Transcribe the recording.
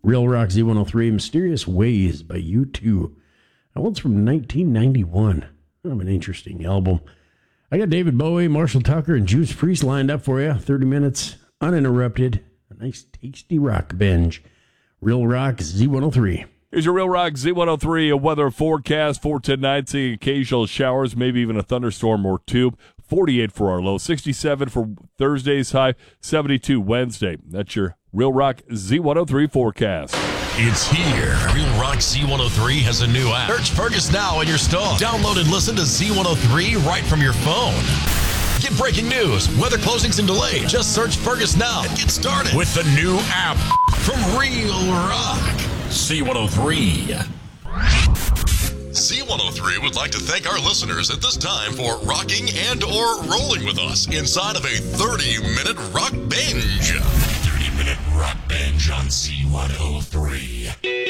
Real Rock Z103, Mysterious Ways by U2. That one's from 1991. Kind of an interesting album. I got David Bowie, Marshall Tucker, and Judas Priest lined up for you. 30 minutes uninterrupted. A nice tasty rock binge. Real Rock Z103. Here's your Real Rock Z103, a weather forecast for tonight, seeing occasional showers, maybe even a thunderstorm or two. 48 for our low, 67 for Thursday's high, 72 Wednesday. That's your Real Rock Z103 forecast. It's here. Real Rock Z103 has a new app. Search Fergus now in your store. Download and listen to Z103 right from your phone. Get breaking news, weather closings and delays. Just search Fergus now and get started with the new app from Real Rock Z103. Z103 would like to thank our listeners at this time for rocking and or rolling with us inside of a 30-minute rock binge. 30-minute rock binge on Z103.